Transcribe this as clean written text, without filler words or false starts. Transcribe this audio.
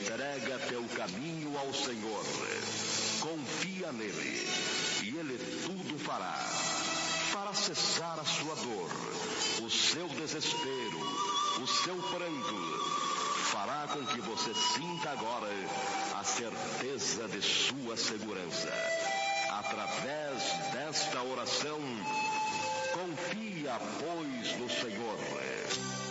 Entrega teu caminho ao Senhor. Confia nele e ele tudo fará. Para cessar a sua dor, o seu desespero, o seu pranto, fará com que você sinta agora a certeza de sua segurança. Através desta oração, confia, pois, no Senhor.